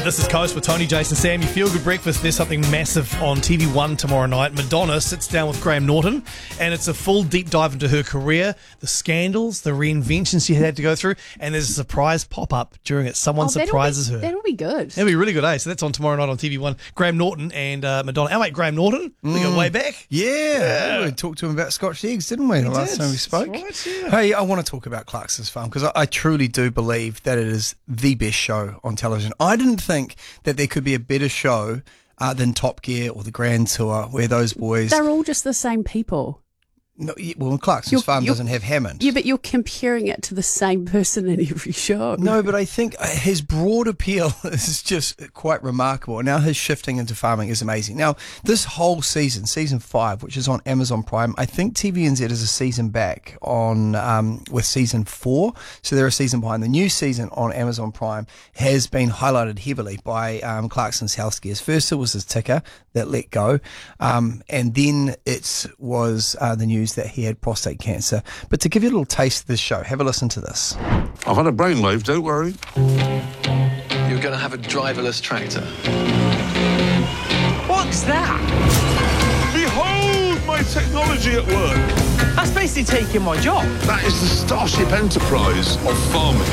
This is Coast with Tony, Jason, Sam. You feel good breakfast. There's something massive on TV1 tomorrow night. Madonna sits down with Graham Norton, and it's a full deep dive into her career, the scandals, the reinventions she had to go through, and there's a surprise pop-up during it. Someone surprises her. That'll be good. That'll be really good, eh? So that's on tomorrow night on TV1. Graham Norton and Madonna. Our mate Graham Norton, we go way back. Yeah. We talked to him about Scotch eggs, didn't we, the last time we spoke? That's right, yeah. Hey, I want to talk about Clarkson's Farm because I truly do believe that it is the best show on television. I didn't think that there could be a better show than Top Gear or The Grand Tour, where those boys... They're all just the same people. No, well, Clarkson's Farm doesn't have Hammond. Yeah, but you're comparing it to the same person in every show. No, but I think his broad appeal is just quite remarkable. Now his shifting into farming is amazing. Now, this whole season, season 5, which is on Amazon Prime, I think TVNZ is a season back on with season 4. So they're a season behind. The new season on Amazon Prime has been highlighted heavily by Clarkson's health scares. First it was his ticker that let go, and then it was the news that he had prostate cancer. But to give you a little taste of this show, have a listen to this. I've had a brainwave, don't worry. You're going to have a driverless tractor. What's that? Behold my technology at work. That's basically taking my job. That is the Starship Enterprise of farming.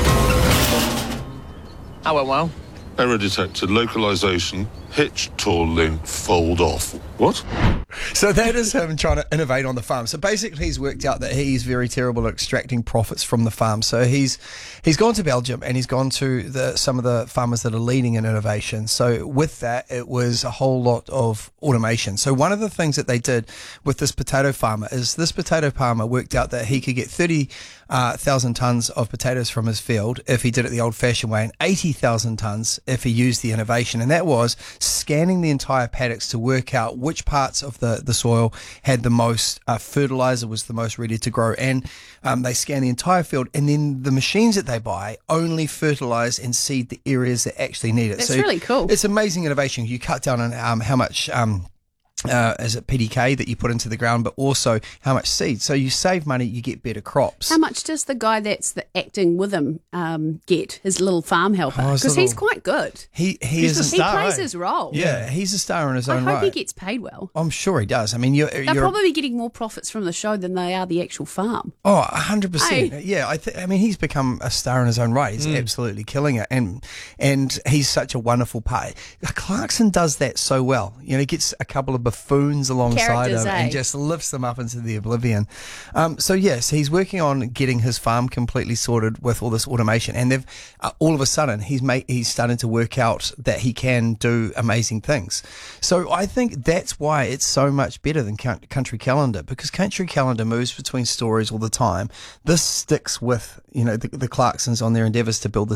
I went well. Error detected, localization, hitch, tall link, fold off. What? So that is him trying to innovate on the farm. So basically he's worked out that he's very terrible at extracting profits from the farm. So he's gone to Belgium and he's gone to some of the farmers that are leading in innovation. So with that, it was a whole lot of automation. So one of the things that they did with this potato farmer is this potato farmer worked out that he could get 30,000 tonnes of potatoes from his field if he did it the old-fashioned way, and 80,000 tonnes if he used the innovation. And that was scanning the entire paddocks to work out which parts of the soil had the most fertilizer, was the most ready to grow. And they scan the entire field, and then the machines that they buy only fertilize and seed the areas that actually need it. That's really cool. It's amazing innovation. You cut down on how much... is it PDK that you put into the ground, but also how much seed. So you save money, you get better crops. How much does the guy that's acting with him get, his little farm helper? Because he's quite good. He is a He star. plays his role. Yeah, he's a star in his I own hope right. he gets paid well. I'm sure he does. I mean, They're probably getting more profits from the show than they are the actual farm. Oh, 100%. Hey. Yeah, I mean, he's become a star in his own right. He's absolutely killing it, and he's such a wonderful part. Clarkson does that so well. You know, he gets a couple of buffoons alongside Characters, him and just lifts them up into the oblivion. So yes, he's working on getting his farm completely sorted with all this automation, and they've all of a sudden he's starting to work out that he can do amazing things. So I think that's why it's so much better than Country Calendar, because Country Calendar moves between stories all the time. This sticks with the Clarksons on their endeavours to build this